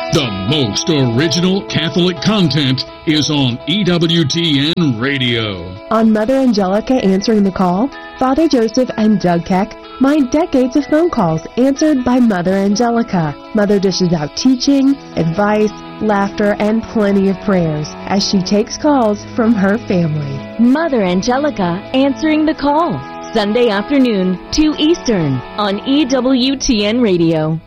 The most original Catholic content is on EWTN Radio. On Mother Angelica Answering the Call, Father Joseph and Doug Keck mind decades of phone calls answered by Mother Angelica. Mother dishes out teaching, advice, laughter, and plenty of prayers as she takes calls from her family. Mother Angelica Answering the Call, Sunday afternoon, 2 Eastern, on EWTN Radio.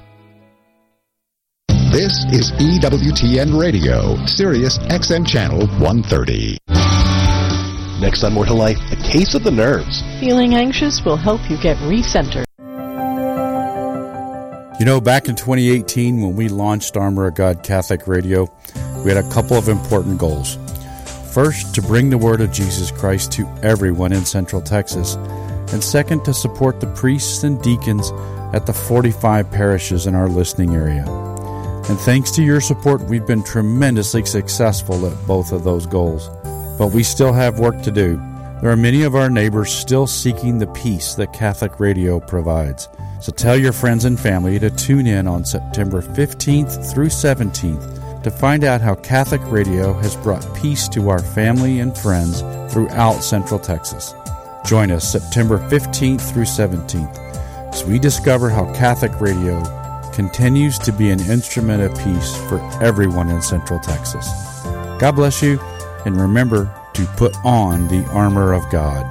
This is EWTN Radio, Sirius XM Channel 130. Next on More to Life, a case of the nerves. Feeling anxious will help you get recentered. You know, back in 2018, when we launched Armor of God Catholic Radio, we had a couple of important goals. First, to bring the word of Jesus Christ to everyone in Central Texas. And second, to support the priests and deacons at the 45 parishes in our listening area. And thanks to your support, we've been tremendously successful at both of those goals. But we still have work to do. There are many of our neighbors still seeking the peace that Catholic Radio provides. So tell your friends and family to tune in on September 15th through 17th to find out how Catholic Radio has brought peace to our family and friends throughout Central Texas. Join us September 15th through 17th as we discover how Catholic Radio continues to be an instrument of peace for everyone in Central Texas. God bless you, and remember to put on the armor of God.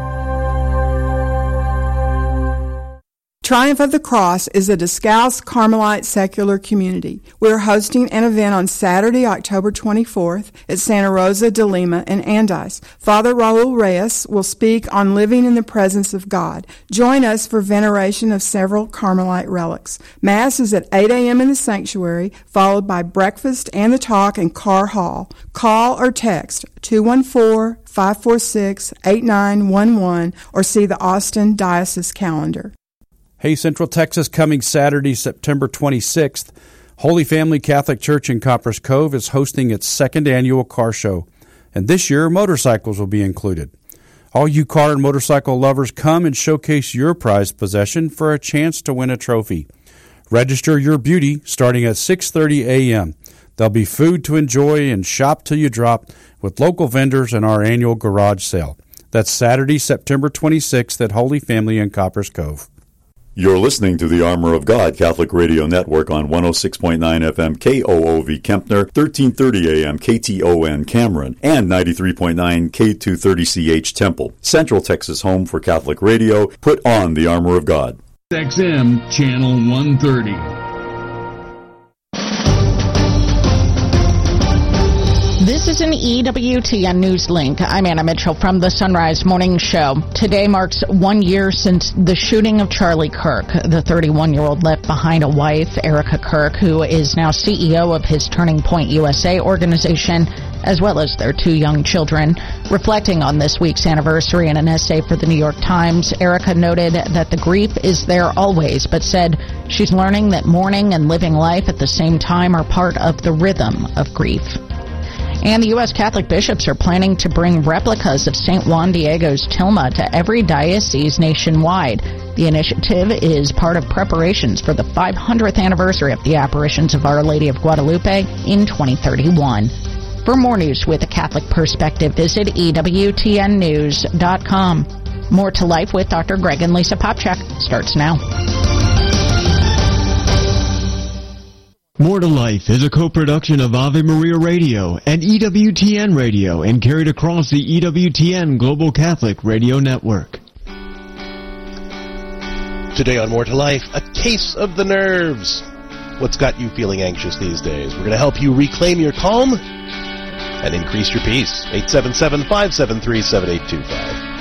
Triumph of the Cross is a Discalced Carmelite secular community. We're hosting an event on Saturday, October 24th at Santa Rosa de Lima in Andes. Father Raul Reyes will speak on living in the presence of God. Join us for veneration of several Carmelite relics. Mass is at 8 a.m. in the sanctuary, followed by breakfast and the talk in Carr Hall. Call or text 214-546-8911 or see the Austin Diocese calendar. Hey, Central Texas, coming Saturday, September 26th, Holy Family Catholic Church in Copperas Cove is hosting its second annual car show, and this year motorcycles will be included. All you car and motorcycle lovers, come and showcase your prized possession for a chance to win a trophy. Register your beauty starting at 6:30 a.m. There'll be food to enjoy and shop till you drop with local vendors and our annual garage sale. That's Saturday, September 26th at Holy Family in Copperas Cove. You're listening to the Armor of God Catholic Radio Network on 106.9 FM KOOV Kempner, 1330 AM KTON Cameron, and 93.9 K230CH Temple. Central Texas home for Catholic Radio. Put on the Armor of God. XM Channel 130. This is an EWTN News Link. I'm Anna Mitchell from the Sunrise Morning Show. Today marks 1 year since the shooting of Charlie Kirk. The 31-year-old left behind a wife, Erica Kirk, who is now CEO of his Turning Point USA organization, as well as their 2 young children. Reflecting on this week's anniversary in an essay for the New York Times, Erica noted that the grief is there always, but said she's learning that mourning and living life at the same time are part of the rhythm of grief. And the U.S. Catholic bishops are planning to bring replicas of St. Juan Diego's tilma to every diocese nationwide. The initiative is part of preparations for the 500th anniversary of the apparitions of Our Lady of Guadalupe in 2031. For more news with a Catholic perspective, visit EWTNnews.com. More to Life with Dr. Greg and Lisa Popchak starts now. More to Life is a co-production of Ave Maria Radio and EWTN Radio and carried across the EWTN Global Catholic Radio Network. Today on More to Life, a case of the nerves. What's got you feeling anxious these days? We're going to help you reclaim your calm and increase your peace. 877-573-7825.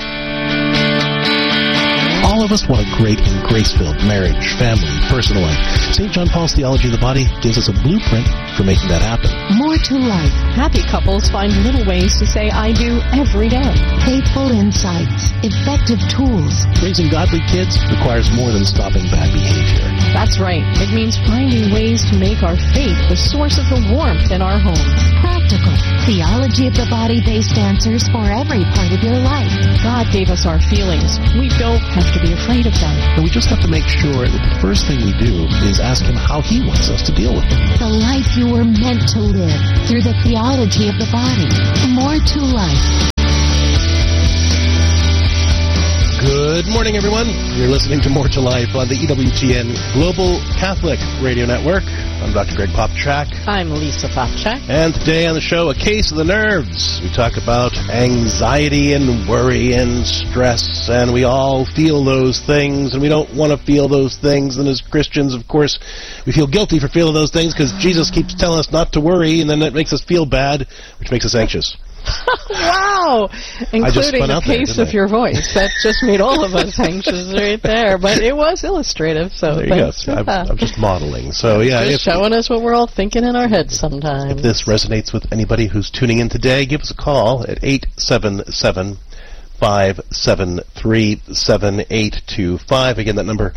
All of us want a great and grace-filled marriage, family, personal life. St. John Paul's Theology of the Body gives us a blueprint for making that happen. More to life. Happy couples find little ways to say I do every day. Faithful insights. Effective tools. Raising godly kids requires more than stopping bad behavior. That's right. It means finding ways to make our faith the source of the warmth in our home. Practical. Theology of the Body-based answers for every part of your life. God gave us our feelings. We don't have to be afraid of them. And we just have to make sure that the first thing thing we do is ask him how he wants us to deal with them. The life you were meant to live through the theology of the body. More to life. Good morning, everyone. You're listening to More to Life on the EWTN Global Catholic Radio Network. I'm Dr. Greg Popchak. I'm Lisa Popchak. And today on the show, A Case of the Nerves. We talk about anxiety and worry and stress, and we all feel those things, and we don't want to feel those things. And as Christians, of course, we feel guilty for feeling those things because Jesus keeps telling us not to worry, and then that makes us feel bad, which makes us anxious. Wow! Including the pace of your voice. That just made all of us anxious right there. But it was illustrative, so there you go. I'm just modeling. So yeah, just showing us what we're all thinking in our heads sometimes. If this resonates with anybody who's tuning in today, give us a call at 877-573-7825. Again, that number,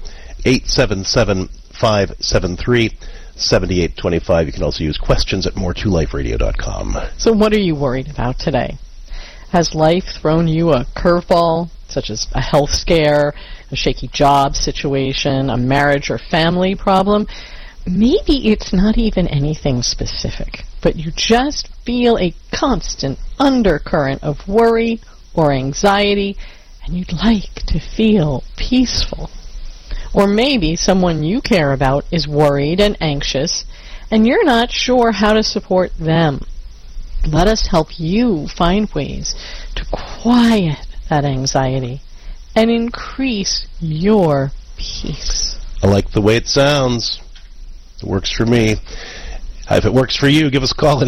877-573-7825. You can also use questions at moretoliferadio.com. So what are you worried about today? Has life thrown you a curveball, such as a health scare, a shaky job situation, a marriage or family problem? Maybe it's not even anything specific, but you just feel a constant undercurrent of worry or anxiety, and you'd like to feel peaceful. Or maybe someone you care about is worried and anxious, and you're not sure how to support them. Let us help you find ways to quiet that anxiety and increase your peace. I like the way it sounds. It works for me. If it works for you, give us a call at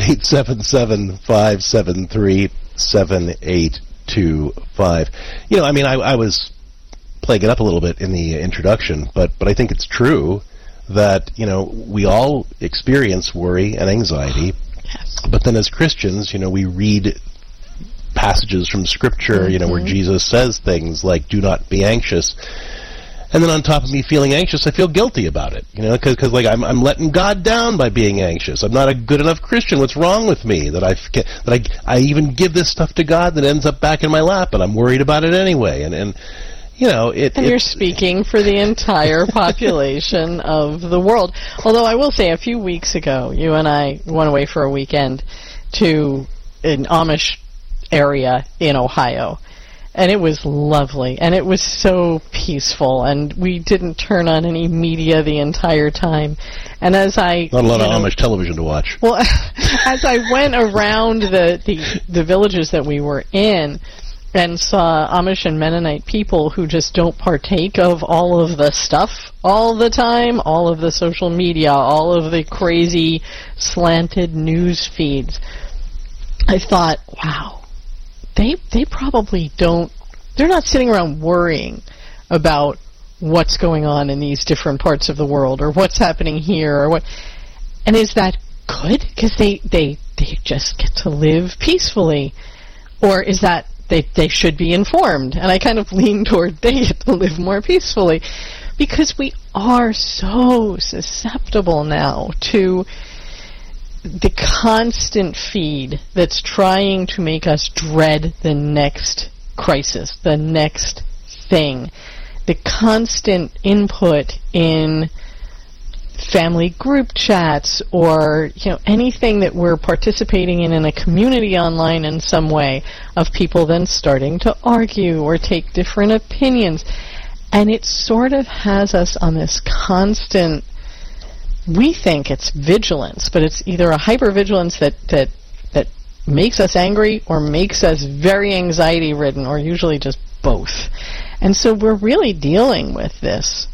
877-573-7825. You know, I mean, I was playing it up a little bit in the introduction, but I think it's true that, you know, we all experience worry and anxiety. Yes. But then as Christians, you know, we read passages from Scripture, you know, where Jesus says things like, do not be anxious. And then on top of me feeling anxious, I feel guilty about it, you know, because like I'm letting God down by being anxious. I'm not a good enough Christian. What's wrong with me that I even give this stuff to God that ends up back in my lap, and I'm worried about it anyway. And you know, and you're speaking for the entire population of the world. Although I will say, a few weeks ago, you and I went away for a weekend to an Amish area in Ohio. And it was lovely, and it was so peaceful, and we didn't turn on any media the entire time. And as I... Not a lot of Amish television to watch. Well, as I went around the villages that we were in and saw Amish and Mennonite people who just don't partake of all of the stuff all the time, all of the social media, all of the crazy slanted news feeds, I thought, wow. They probably don't, they're not sitting around worrying about what's going on in these different parts of the world or what's happening here or what. And is that good? Because they just get to live peacefully. Or is that they should be informed? And I kind of lean toward they get to live more peacefully. Because we are so susceptible now to the constant feed that's trying to make us dread the next crisis, the next thing. The constant input in family group chats or, you know, anything that we're participating in a community online in some way, of people then starting to argue or take different opinions. And it sort of has us on this constant, we think it's vigilance, but it's either a hypervigilance that makes us angry or makes us very anxiety-ridden, or usually just both. And so we're really dealing with this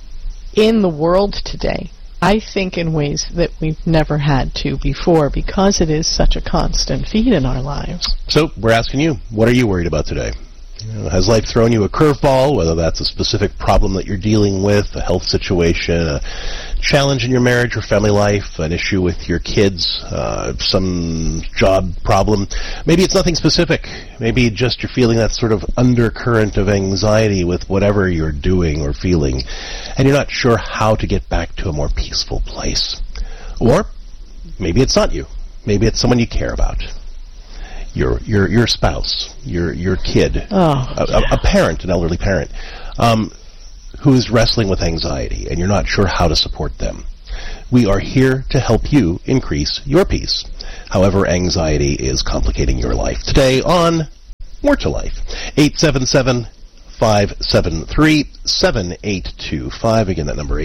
in the world today, I think, in ways that we've never had to before, because it is such a constant feed in our lives. So we're asking you, what are you worried about today? You know, has life thrown you a curveball, whether that's a specific problem that you're dealing with, a health situation, a challenge in your marriage or family life, an issue with your kids, some job problem? Maybe it's nothing specific. Maybe just you're feeling that sort of undercurrent of anxiety with whatever you're doing or feeling, and you're not sure how to get back to a more peaceful place. Or maybe it's not you. Maybe it's someone you care about. Your spouse, your kid, a parent, an elderly parent. who is wrestling with anxiety and you're not sure how to support them. We are here to help you increase your peace, however anxiety is complicating your life. Today on More to Life, 877-573-7825. Again, that number,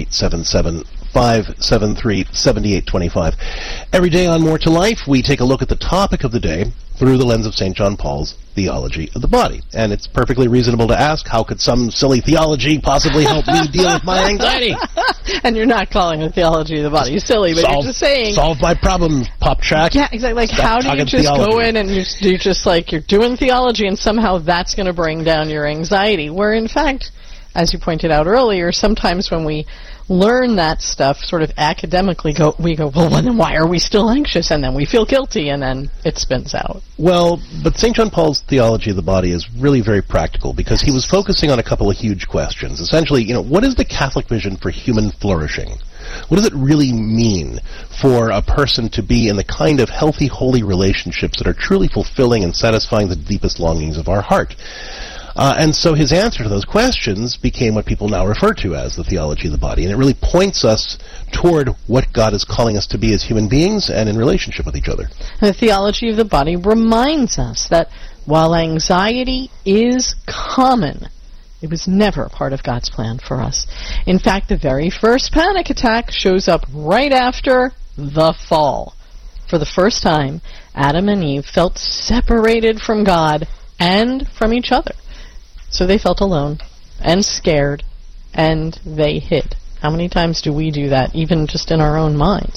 877-573-7825. Every day on More to Life, we take a look at the topic of the day through the lens of St. John Paul's theology of the body. And it's perfectly reasonable to ask, how could some silly theology possibly help me deal with my anxiety? And you're not calling it theology of the body. You're silly, but you're just saying... Solve my problem, Pop Track. Yeah, exactly. Like, how do you just go in and you're just like, you're doing theology and somehow that's going to bring down your anxiety? Where, in fact, as you pointed out earlier, sometimes when we learn that stuff sort of academically, we go, well, then why are we still anxious? And then we feel guilty, and then it spins out. Well, but St. John Paul's theology of the body is really very practical because he was focusing on a couple of huge questions. Essentially, what is the Catholic vision for human flourishing? What does it really mean for a person to be in the kind of healthy, holy relationships that are truly fulfilling and satisfying the deepest longings of our heart? And so his answer to those questions became what people now refer to as the theology of the body. And it really points us toward what God is calling us to be as human beings and in relationship with each other. The theology of the body reminds us that while anxiety is common, it was never a part of God's plan for us. In fact, the very first panic attack shows up right after the fall. For the first time, Adam and Eve felt separated from God and from each other. So they felt alone and scared, and they hid. How many times do we do that, even just in our own minds?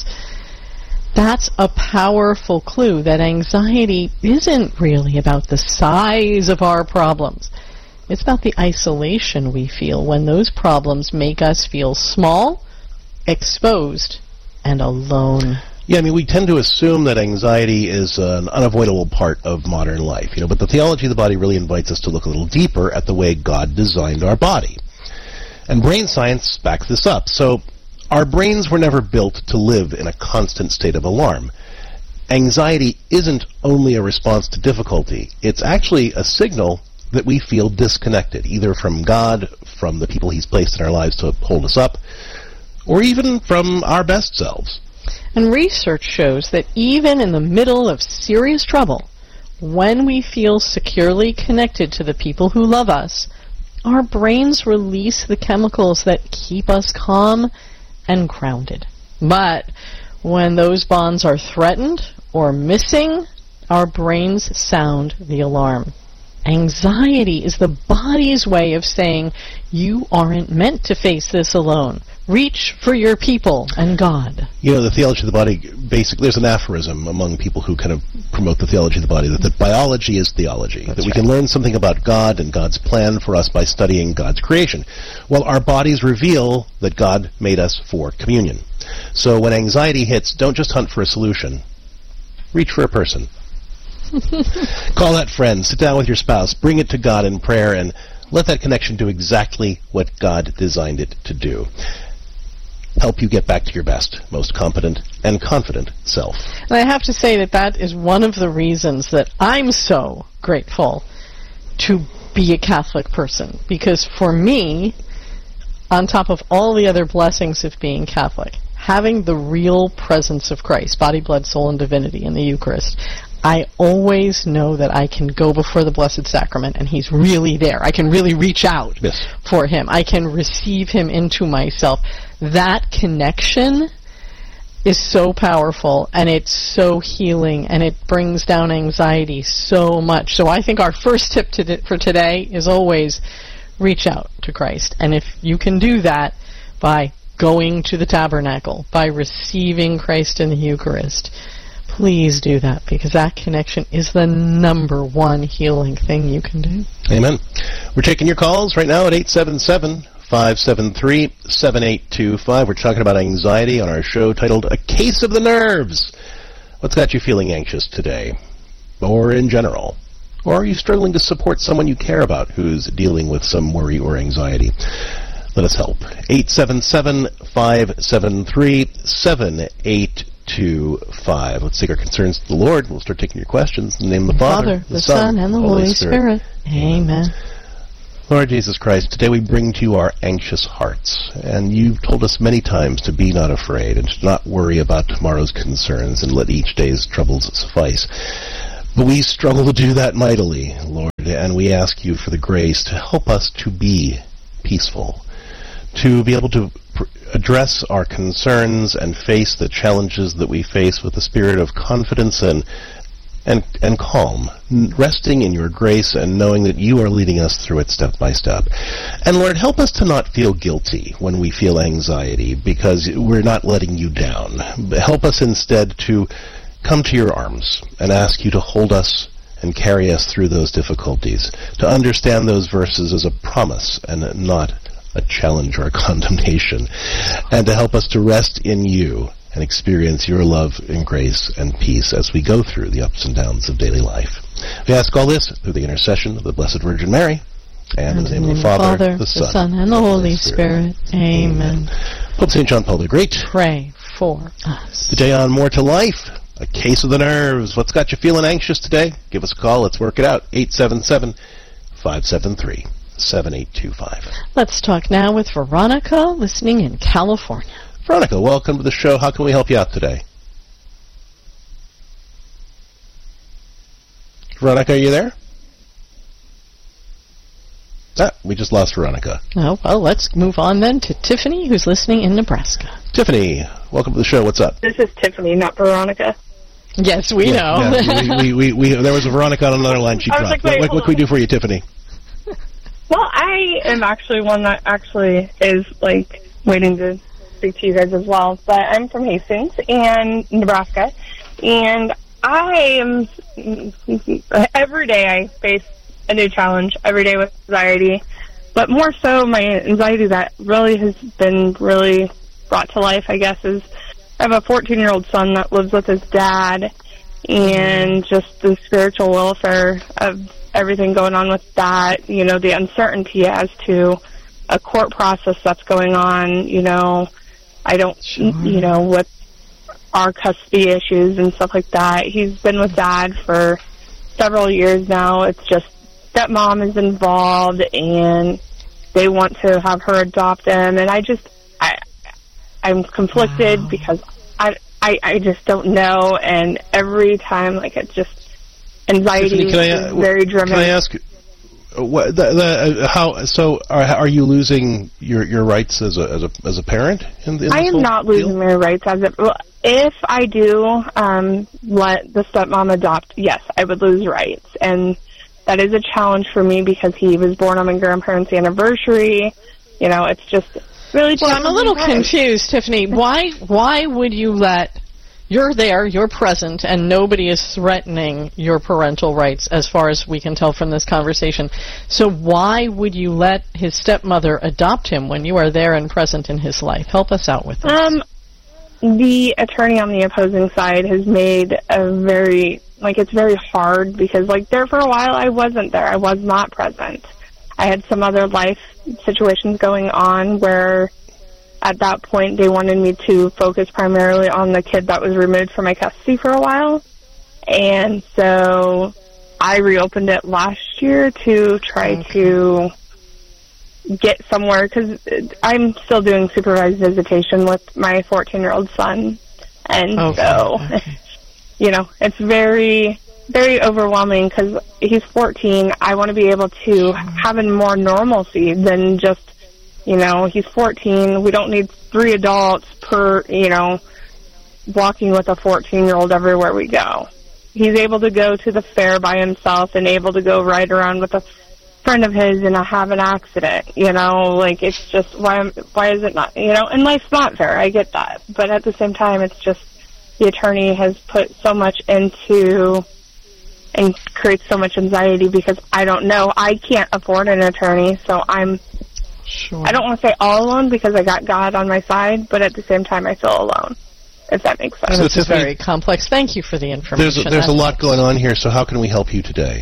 That's a powerful clue that anxiety isn't really about the size of our problems. It's about the isolation we feel when those problems make us feel small, exposed, and alone. Yeah, we tend to assume that anxiety is an unavoidable part of modern life, but the theology of the body really invites us to look a little deeper at the way God designed our body. And brain science backs this up. So our brains were never built to live in a constant state of alarm. Anxiety isn't only a response to difficulty. It's actually a signal that we feel disconnected, either from God, from the people He's placed in our lives to hold us up, or even from our best selves. And research shows that even in the middle of serious trouble, when we feel securely connected to the people who love us, our brains release the chemicals that keep us calm and grounded. But when those bonds are threatened or missing, our brains sound the alarm. Anxiety is the body's way of saying, you aren't meant to face this alone. Reach for your people and God. The theology of the body, basically, there's an aphorism among people who kind of promote the theology of the body, that biology is theology. That's that we can learn something about God and God's plan for us by studying God's creation. Well, our bodies reveal that God made us for communion. So when anxiety hits, don't just hunt for a solution. Reach for a person. Call that friend, sit down with your spouse, bring it to God in prayer, and let that connection do exactly what God designed it to do. Help you get back to your best, most competent and confident self. And I have to say that is one of the reasons that I'm so grateful to be a Catholic person. Because for me, on top of all the other blessings of being Catholic, having the real presence of Christ, body, blood, soul, and divinity in the Eucharist, I always know that I can go before the Blessed Sacrament and He's really there. I can really reach out for Him. I can receive Him into myself. That connection is so powerful, and it's so healing, and it brings down anxiety so much. So I think our first tip for today is always reach out to Christ. And if you can do that by going to the tabernacle, by receiving Christ in the Eucharist, please do that, because that connection is the number one healing thing you can do. Amen. We're taking your calls right now at 877-573-7825. We're talking about anxiety on our show titled A Case of the Nerves. What's got you feeling anxious today? Or in general? Or are you struggling to support someone you care about who's dealing with some worry or anxiety? Let us help. 877-573-7825. Let's take our concerns to the Lord. We'll start taking your questions in the name of the Father, the Son, and the Holy Spirit. Amen. Lord Jesus Christ, today we bring to you our anxious hearts, and you've told us many times to be not afraid and to not worry about tomorrow's concerns and let each day's troubles suffice. But we struggle to do that mightily, Lord, and we ask you for the grace to help us to be peaceful, to be able to address our concerns and face the challenges that we face with a spirit of confidence and calm, resting in your grace and knowing that you are leading us through it step by step. And Lord, help us to not feel guilty when we feel anxiety because we're not letting you down. Help us instead to come to your arms and ask you to hold us and carry us through those difficulties, to understand those verses as a promise and not a challenge or a condemnation, and to help us to rest in you and experience your love and grace and peace as we go through the ups and downs of daily life. We ask all this through the intercession of the Blessed Virgin Mary, and in the name of the Father, the Son, and the Holy Spirit. Amen. Pope St. John Paul the Great, pray for us. Today on More to Life, a case of the nerves. What's got you feeling anxious today? Give us a call. Let's work it out. 877-573-7825. Let's talk now with Veronica, listening in California. Veronica, welcome to the show. How can we help you out today? Veronica, are you there? We just lost Veronica. Oh, well, let's move on then to Tiffany, who's listening in Nebraska. Tiffany, welcome to the show. What's up? This is Tiffany, not Veronica. Yes, we know. Yeah, we there was a Veronica on another line. She dropped. What can we do for you, Tiffany? Well, I am actually one that actually is, like, waiting to speak to you guys as well. But I'm from Hastings and Nebraska, and I am, every day I face a new challenge, every day with anxiety, but more so my anxiety that really has been really brought to life, I guess, is I have a 14-year-old son that lives with his dad, and just the spiritual welfare of everything going on with that, you know, the uncertainty as to a court process that's going on, you know, I don't, you know, with our custody issues and stuff like that. He's been with Dad for several years now. It's just stepmom is involved, and they want to have her adopt him, and I'm conflicted because I just don't know, and every time, like, it's just anxiety is very driven. Can I ask, how? So, are you losing your rights as a parent? I am not losing my rights if I do let the stepmom adopt. Yes, I would lose rights, and that is a challenge for me because he was born on my grandparents' anniversary. You know, it's just really. Well, I'm a little confused, Tiffany. Why would you let? You're there, you're present, and nobody is threatening your parental rights as far as we can tell from this conversation. So why would you let his stepmother adopt him when you are there and present in his life? Help us out with this. The attorney on the opposing side has made it's very hard because, like, there for a while I wasn't there. I was not present. I had some other life situations going on where at that point they wanted me to focus primarily on the kid that was removed from my custody for a while. And so I reopened it last year to try to get somewhere because I'm still doing supervised visitation with my 14-year-old son. And so, you know, it's very, very overwhelming because he's 14. I want to be able to have a more normalcy than just, you know, he's 14. We don't need 3 adults per, you know, walking with a 14-year-old everywhere we go. He's able to go to the fair by himself and able to go ride around with a friend of his and have an accident, you know, like, it's just, why is it not, you know, and life's not fair, I get that, but at the same time, it's just, the attorney has put so much into, and creates so much anxiety because I don't know, I can't afford an attorney, so I don't want to say all alone because I got God on my side, but at the same time, I feel alone, if that makes sense. So it's very complex. Thank you for the information. There's a lot going on here, so how can we help you today?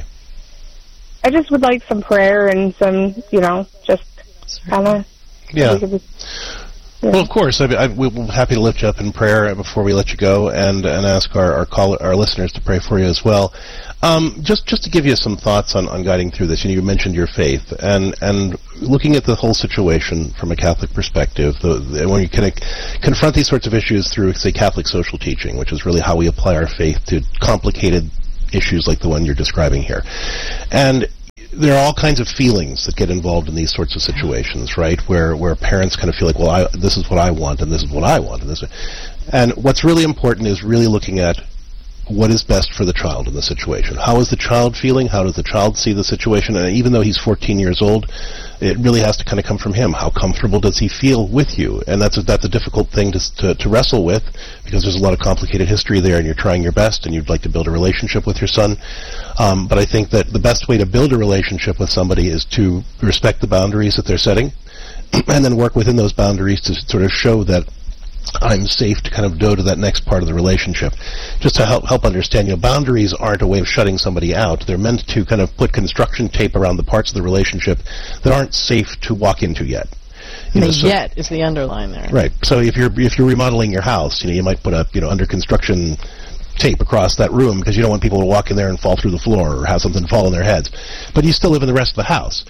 I just would like some prayer and some, you know, just kind of... Yeah. you. Well, of course. We're happy to lift you up in prayer before we let you go, and ask our listeners to pray for you as well. Just to give you some thoughts on guiding through this, you mentioned your faith, and looking at the whole situation from a Catholic perspective, when you can confront these sorts of issues through, say, Catholic social teaching, which is really how we apply our faith to complicated issues like the one you're describing here. And there are all kinds of feelings that get involved in these sorts of situations, right? Where parents kind of feel like, well, this is what I want, and this is what I want, and what's really important is really looking at what is best for the child in the situation. How is the child feeling? How does the child see the situation? And even though he's 14 years old, it really has to kind of come from him. How comfortable does he feel with you? And that's a difficult thing to wrestle with, because there's a lot of complicated history there, and you're trying your best, and you'd like to build a relationship with your son. But I think that the best way to build a relationship with somebody is to respect the boundaries that they're setting, and then work within those boundaries to sort of show that I'm safe to kind of go to that next part of the relationship. Just to help understand, boundaries aren't a way of shutting somebody out. They're meant to kind of put construction tape around the parts of the relationship that aren't safe to walk into yet. Yet is the underline there. Right. So if you're remodeling your house, you might put up, under construction tape across that room, because you don't want people to walk in there and fall through the floor or have something fall on their heads. But you still live in the rest of the house.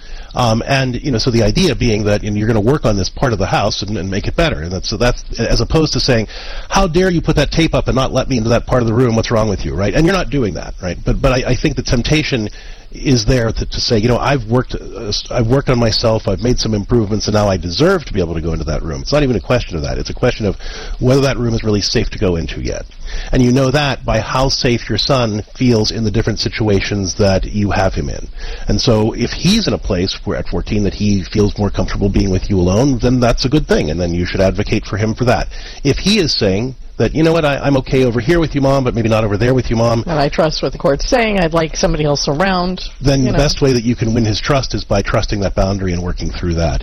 So the idea being that you're going to work on this part of the house and make it better. And that's as opposed to saying, how dare you put that tape up and not let me into that part of the room? What's wrong with you, right? And you're not doing that, right? But I think the temptation is there to say, I've worked on myself, I've made some improvements, and now I deserve to be able to go into that room. It's not even a question of that. It's a question of whether that room is really safe to go into yet. And you know that by how safe your son feels in the different situations that you have him in. And so if he's in a place where at 14 that he feels more comfortable being with you alone, then that's a good thing, and then you should advocate for him for that. If he is saying that, I'm okay over here with you, Mom, but maybe not over there with you, Mom. And I trust what the court's saying. I'd like somebody else around. Then the best way that you can win his trust is by trusting that boundary and working through that.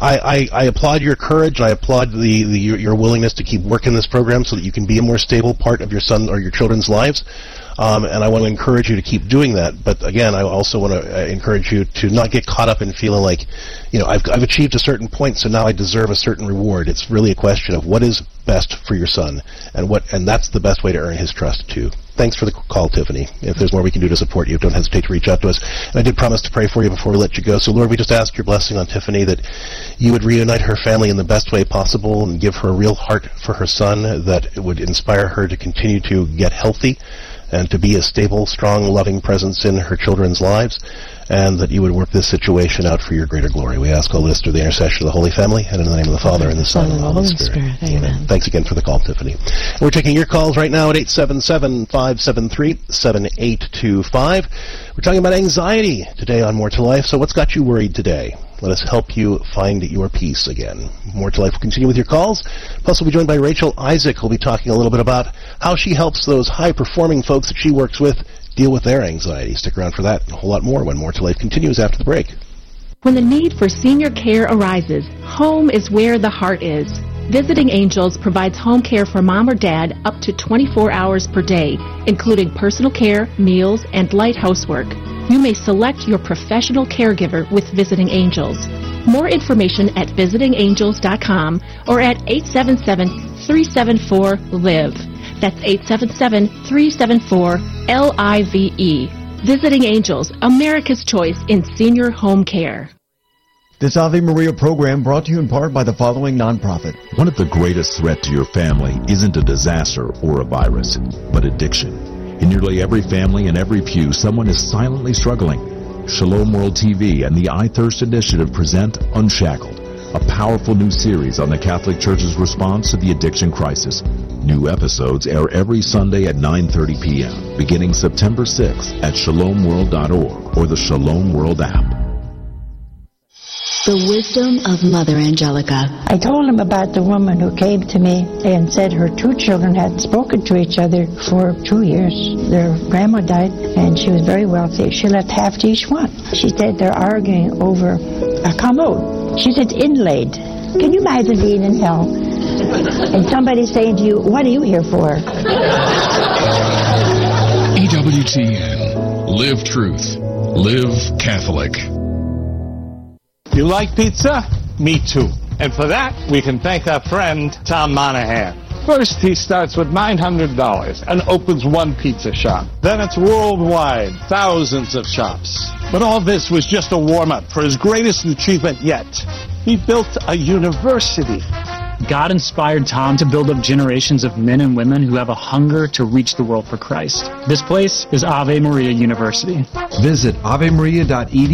I applaud your courage. I applaud your willingness to keep working this program so that you can be a more stable part of your son or your children's lives. And I want to encourage you to keep doing that. But again, I also want to encourage you to not get caught up in feeling like, I've achieved a certain point, so now I deserve a certain reward. It's really a question of what is best for your son, and that's the best way to earn his trust too. Thanks for the call, Tiffany. If there's more we can do to support you, don't hesitate to reach out to us. And I did promise to pray for you before we let you go. So, Lord, we just ask your blessing on Tiffany, that you would reunite her family in the best way possible and give her a real heart for her son, that it would inspire her to continue to get healthy and to be a stable, strong, loving presence in her children's lives, and that you would work this situation out for your greater glory. We ask all this through the intercession of the Holy Family, and in the name of the Father, and the Son, and the Holy Spirit. Amen. Thanks again for the call, Tiffany. We're taking your calls right now at 877-573-7825. We're talking about anxiety today on More to Life. So what's got you worried today? Let us help you find your peace again. More to Life will continue with your calls. Plus, we'll be joined by Rachel Isaac, who'll be talking a little bit about how she helps those high-performing folks that she works with deal with their anxiety. Stick around for that and a whole lot more when More to Life continues after the break. When the need for senior care arises, home is where the heart is. Visiting Angels provides home care for mom or dad up to 24 hours per day, including personal care, meals, and light housework. You may select your professional caregiver with Visiting Angels. More information at visitingangels.com or at 877-374-LIVE. That's 877-374-LIVE. Visiting Angels, America's choice in senior home care. This Ave Maria program brought to you in part by the following nonprofit. One of the greatest threats to your family isn't a disaster or a virus, but addiction. In nearly every family and every pew, someone is silently struggling. Shalom World TV and the I Thirst Initiative present Unshackled, a powerful new series on the Catholic Church's response to the addiction crisis. New episodes air every Sunday at 9:30 p.m., beginning September 6th at shalomworld.org or the Shalom World app. The wisdom of Mother Angelica. I told him about the woman who came to me and said her two children hadn't spoken to each other for 2 years. Their grandma died and she was very wealthy. She left half to each one. She said they're arguing over a commode. She said inlaid. Can you imagine being in hell and somebody saying to you, what are you here for? EWTN. Live truth. Live Catholic. You like pizza? Me too. And for that, we can thank our friend, Tom Monahan. First, he starts with $900 and opens one pizza shop. Then it's worldwide, thousands of shops. But all this was just a warm-up for his greatest achievement yet. He built a university. God inspired Tom to build up generations of men and women who have a hunger to reach the world for Christ. This place is Ave Maria University. Visit avemaria.edu